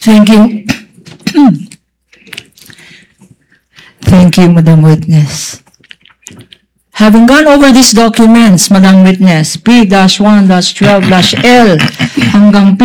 Thank you. Thank you, Madam Witness. Having gone over these documents, Madam Witness, P-1-12-L hanggang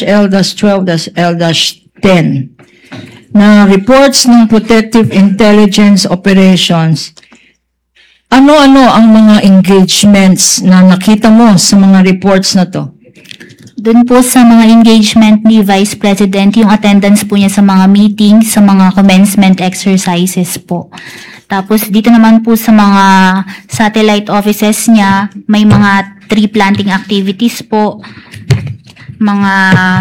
P-L-12-L-10 na reports ng Protective Intelligence Operations, ano-ano ang mga engagements na nakita mo sa mga reports na to? Doon po sa mga engagement ni Vice President, yung attendance po niya sa mga meetings, sa mga commencement exercises po. Tapos dito naman po sa mga satellite offices niya, may mga tree planting activities po, mga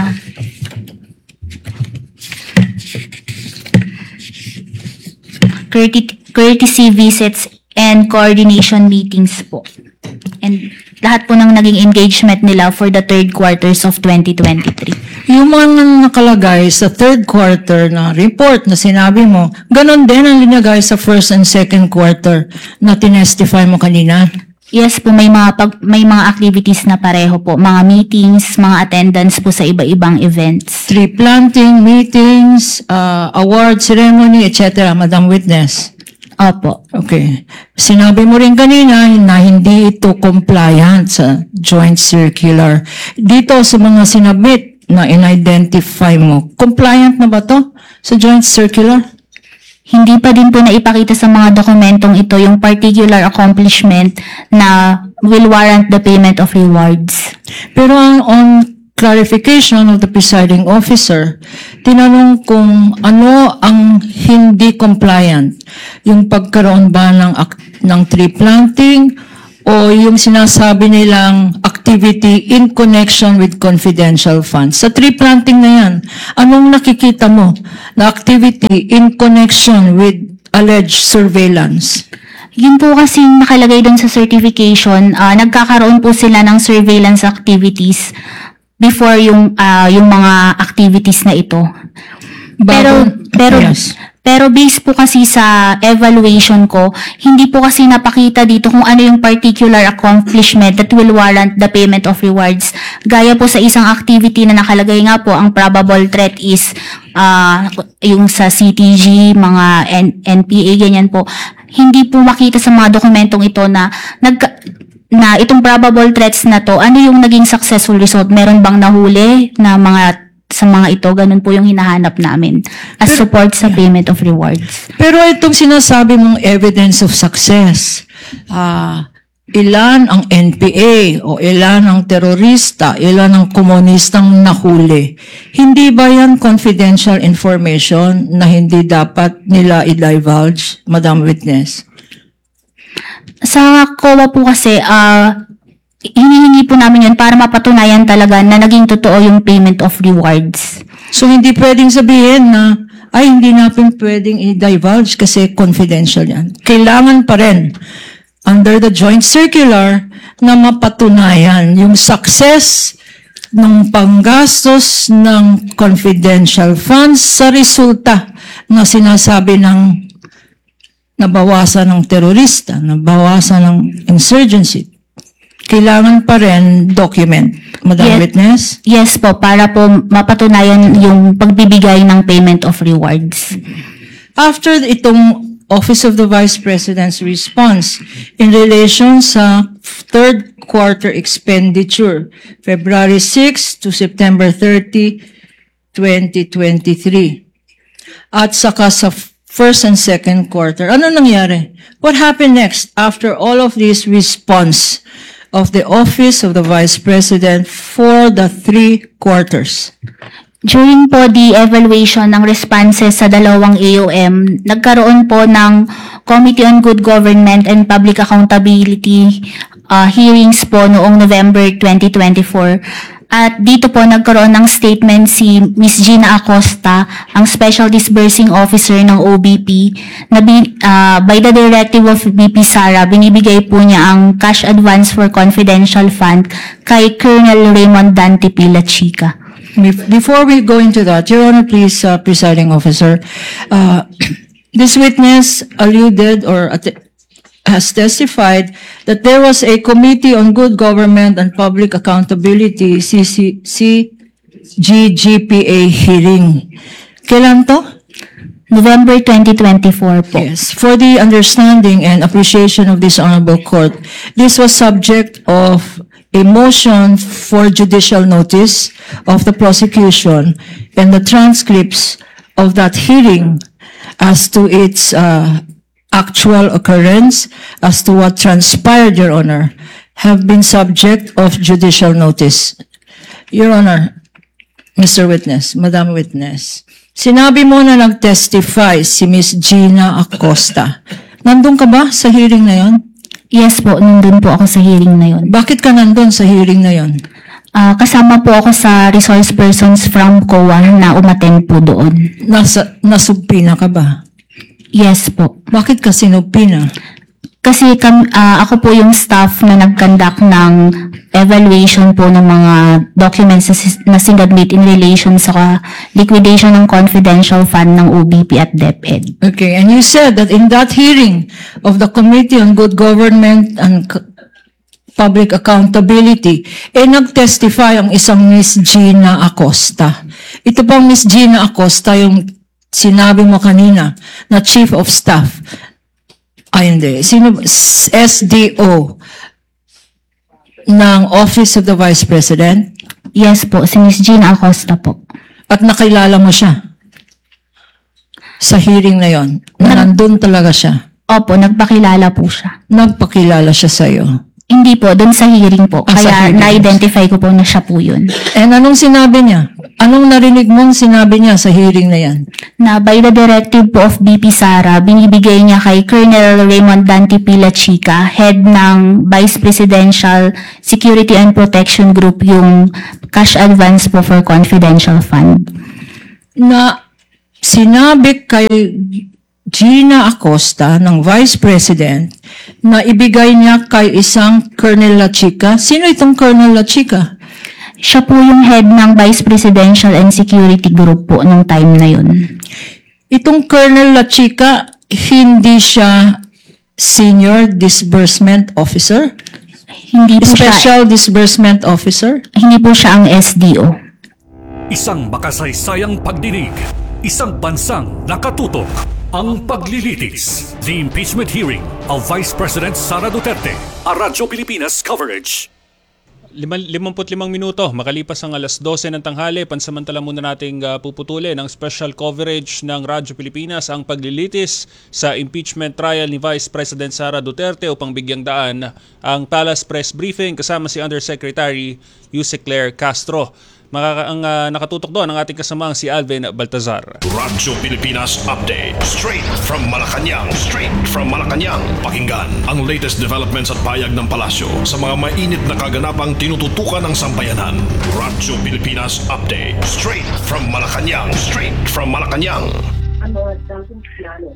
courtesy visits and coordination meetings po. And lahat po ng naging engagement nila for the third quarters of 2023. Yung mga nakalagay sa third quarter na report na sinabi mo, ganon din ang linagay sa first and second quarter na tinestify mo kanina? Yes po, may mga activities na pareho po. Mga meetings, mga attendance po sa iba-ibang events. Tree planting, meetings, award ceremony, etc. Madam Witness. Opo. Okay. Sinabi mo rin kanina na hindi ito compliant sa joint circular. Dito sa mga sinabit na in-identify mo, compliant na ba to sa joint circular? Hindi pa din po naipakita sa mga dokumentong ito yung particular accomplishment na will warrant the payment of rewards. Pero on clarification of the presiding officer, tinanong kung ano ang hindi compliant. Yung pagkaroon ba ng tree planting o yung sinasabi nilang activity in connection with confidential funds. Sa tree planting na yan, anong nakikita mo na activity in connection with alleged surveillance? Yun po kasi nakalagay dun sa certification, nagkakaroon po sila ng surveillance activities before yung mga activities na ito. Yes. Pero based po kasi sa evaluation ko, hindi po kasi napakita dito kung ano yung particular accomplishment that will warrant the payment of rewards. Gaya po sa isang activity na nakalagay nga po, ang probable threat is yung sa CTG, mga NPA, ganyan po. Hindi po makita sa mga dokumentong ito na itong probable threats na to, ano yung naging successful result? Meron bang nahuli na sa mga ito? Ganun po yung hinahanap namin as support sa payment of rewards. Pero itong sinasabi mong evidence of success, ilan ang NPA o ilan ang terorista, ilan ang komunistang nahuli, hindi ba yan confidential information na hindi dapat nila i-divulge, Madam Witness? Sa COA po kasi, hinihingi po namin yun para mapatunayan talaga na naging totoo yung payment of rewards. So, hindi pwedeng sabihin na, hindi natin pwedeng i-divulge kasi confidential yan. Kailangan pa rin, under the joint circular, na mapatunayan yung success ng panggastos ng confidential funds sa resulta na sinasabi ng nabawasan ng terorista, nabawasan ng insurgency. Kailangan pa rin document, Madam Witness? Yes po, para po mapatunayan yung pagbibigay ng payment of rewards. After itong Office of the Vice President's response in relation sa third quarter expenditure, February 6 to September 30, 2023, at saka sa first and second quarter. Ano nangyari? What happened next after all of this response of the Office of the Vice President for the 3 quarters? During po the evaluation ng responses sa dalawang AOM, nagkaroon po ng Committee on Good Government and Public Accountability hearings po noong November 2024. At dito po nagkaroon ng statement si Ms. Gina Acosta, ang Special Disbursing Officer ng OBP, na by the directive of VP Sara, binibigay po niya ang cash advance for confidential fund kay Colonel Raymond Dante Pila Chica. Before we go into that, Your Honor, please, Presiding Officer, this witness alluded or has testified that there was a Committee on Good Government and Public Accountability, GGPA hearing. Kailan to? November 2024 po. Yes. For the understanding and appreciation of this honorable court, this was subject of a motion for judicial notice of the prosecution and the transcripts of that hearing as to its actual occurrence, as to what transpired, Your Honor, have been subject of judicial notice. Your Honor, Mr. Witness, Madam Witness, sinabi mo na nag-testify si Miss Gina Acosta. Nandun ka ba sa hearing na yon? Yes po, nandun po ako sa hearing na yun. Bakit ka nandun sa hearing na yon? Kasama po ako sa resource persons from COA na umattend po doon. Nasubpina ka ba? Yes po. Bakit ka sinubpina? Kasi ako po yung staff na nag-conduct ng evaluation po ng mga documents na sinubmit in relation sa liquidation ng confidential fund ng OBP at DepEd. Okay, and you said that in that hearing of the Committee on Good Government and Public Accountability, nag-testify ang isang Miss Gina Acosta. Ito pang Miss Gina Acosta, yung sinabi mo kanina na Chief of Staff. Ay, hindi. Sino? SDO ng Office of the Vice President? Yes po, si Miss Gina Acosta po. At nakilala mo siya sa hearing na yon, na nandun talaga siya? Opo, nagpakilala po siya. Nagpakilala siya sa'yo? Hindi po, doon sa hearing po. Sa Kaya hearing. na-identify ko po na siya po yun. And anong sinabi niya? Anong narinig mong sinabi niya sa hearing na yan? Na by the directive po of BP Sara, binibigay niya kay Colonel Raymond Dante Pilachica, head ng Vice Presidential Security and Protection Group, yung cash advance po for confidential fund. Na sinabi kay Gina Acosta ng Vice President na ibigay niya kay isang Colonel Lachica. Sino itong Colonel Lachica? Siya po yung head ng Vice Presidential and Security Group po nung time na yun. Itong Colonel Lachica, hindi siya Senior Disbursement Officer? Hindi po siya, Special Disbursement Officer? hindi po siya ang SDO. Isang makasaysayang pagdinig, isang bansang nakatutok. Ang paglilitis, the impeachment hearing of Vice President Sara Duterte, a Radyo Pilipinas coverage. 55 minuto, makalipas ang alas 12 ng tanghali, pansamantala muna nating puputulin ang special coverage ng Radyo Pilipinas ang paglilitis sa impeachment trial ni Vice President Sara Duterte upang bigyang daan ang Palace Press Briefing kasama si Undersecretary Yuse Claire Castro. Ang nakatutok doon ang ating kasamang si Alvin Baltazar. Radyo Pilipinas Update. Straight from Malacanang. Pakinggan ang latest developments at payag ng palasyo sa mga mainit na kaganapang tinututukan ng sambayanan. Radyo Pilipinas Update. Straight from Malacanang. Ang mga dating plano.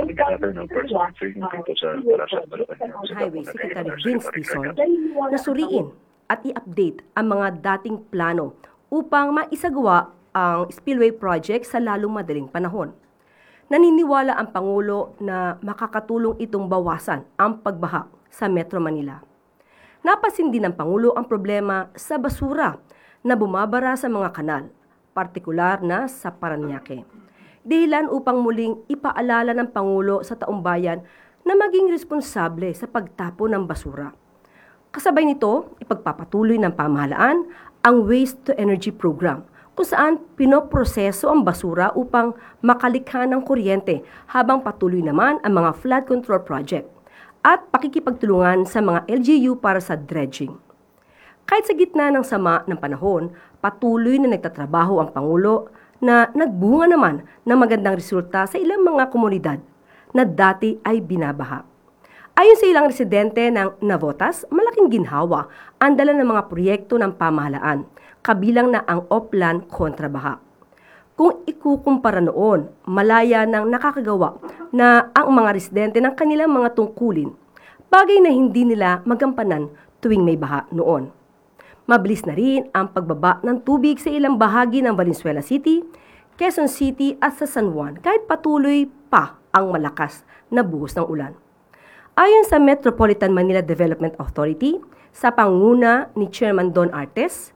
Highway Secretary Vince Dizon na suriin at i-update ang mga dating plano upang maisagawa ang spillway project sa lalong madaling panahon. Naniniwala ang Pangulo na makakatulong itong bawasan ang pagbaha sa Metro Manila. Napansin din ng Pangulo ang problema sa basura na bumabara sa mga kanal, partikular na sa Parañaque. Dahilan upang muling ipaalala ng Pangulo sa taong bayan na maging responsable sa pagtapon ng basura. Kasabay nito, ipagpapatuloy ng pamahalaan ang Waste to Energy Program, kung saan pinoproseso ang basura upang makalikha ng kuryente habang patuloy naman ang mga flood control project at pakikipagtulungan sa mga LGU para sa dredging. Kahit sa gitna ng sama ng panahon, patuloy na nagtatrabaho ang Pangulo na nagbunga naman ng magandang resulta sa ilang mga komunidad na dati ay binabaha. Ayon sa ilang residente ng Navotas, malaking ginhawa ang dala ng mga proyekto ng pamahalaan, kabilang na ang Oplan kontrabaha. Kung ikukumpara noon, malaya nang nakakagawa na ang mga residente ng kanilang mga tungkulin, bagay na hindi nila magampanan tuwing may baha noon. Mabilis na rin ang pagbaba ng tubig sa ilang bahagi ng Valenzuela City, Quezon City at sa San Juan kahit patuloy pa ang malakas na buhos ng ulan. Ayon sa Metropolitan Manila Development Authority, sa panguna ni Chairman Don Artes,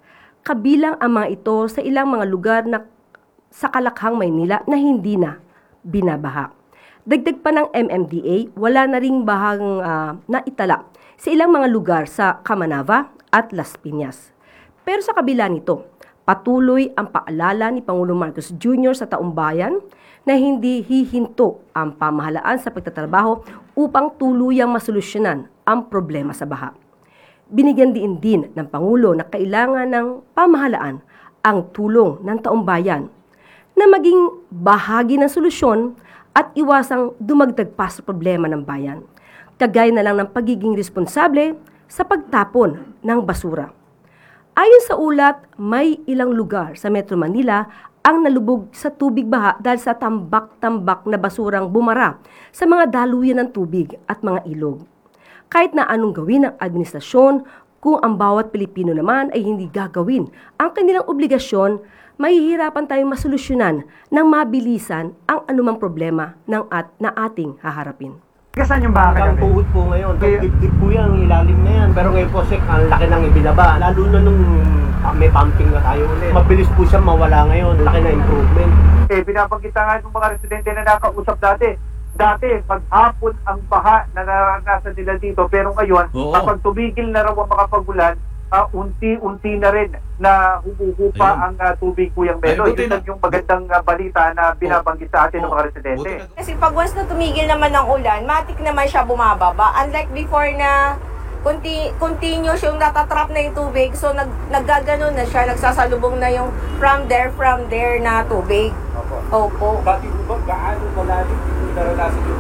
Kabilang ang mga ito sa ilang mga lugar na sa Kalakhang, Maynila na hindi na binabaha. Dagdag pa ng MMDA, wala na ring bahang naitala sa ilang mga lugar sa Camanava at Las Piñas. Pero sa kabila nito, patuloy ang paalala ni Pangulong Marcos Jr. sa taong bayan na hindi hihinto ang pamahalaan sa pagtatrabaho upang tuluyang masolusyonan ang problema sa baha. Binigyan din ng Pangulo na kailangan ng pamahalaan ang tulong ng taong bayan na maging bahagi ng solusyon at iwasang dumagdag pa sa problema ng bayan, kagaya na lang ng pagiging responsable sa pagtapon ng basura. Ayon sa ulat, may ilang lugar sa Metro Manila ang nalubog sa tubig baha dahil sa tambak-tambak na basurang bumara sa mga daluyan ng tubig at mga ilog. Kahit na anong gawin ng administrasyon, kung ang bawat Pilipino naman ay hindi gagawin ang kanilang obligasyon, mahihirapan tayong masolusyonan ng mabilisan ang anumang problema na ating haharapin. Saan yung baka Ang tuhod po ngayon, tip-tip po yan, ilalim na yan. Pero ngayon po, ang laki ng ibinaba. Lalo na nung may pumping na tayo ulit. Mabilis po siya mawala ngayon, laki na improvement. Binabanggit nga ng mga residente na nakausap dati. Dati, paghapon ang baha na naranasan nila dito. Pero ngayon, kapag tumigil na raw ang mga pagulan, unti-unti na rin na humuhupa ang tubig Kuyang Melo. Yun yung magandang balita na binabanggit sa atin ng mga residente. Kasi pag once na tumigil naman ng ulan, matik naman siya bumababa. Unlike before na continuous yung natatrap na yung tubig, so naggaganon na siya, nagsasalubong na yung from there na tubig. Opo. Bakit ba gaano malalim yung naranasan yung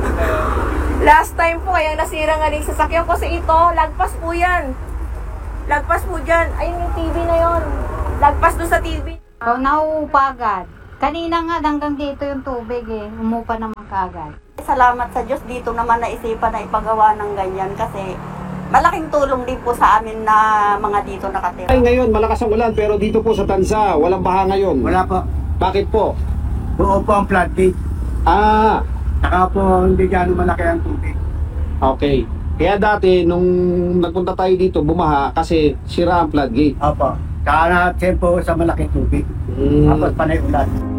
Last time po, kaya nasira nga rin sa sasakyan ko sa ito, lagpas po yan. Lagpas po dyan. Ayun yung TV na yon. Lagpas doon sa TV. Nauupa agad. Kanina nga hanggang dito yung tubig Umupa naman kaagad. Salamat sa Diyos dito naman naisipan na ipagawa ng ganyan kasi malaking tulong din po sa amin na mga dito nakatira. Ay ngayon malakas ang ulan pero dito po sa Tansa walang baha ngayon. Wala po. Bakit po? Buo po ang floodgate. Saka po hindi gano'ng malaki ang tubig. Okay. Kaya dati nung nagpunta tayo dito bumaha kasi sira ang floodgate. Opo. Kaya na po sa malaking tubig. Tapos panay ulan.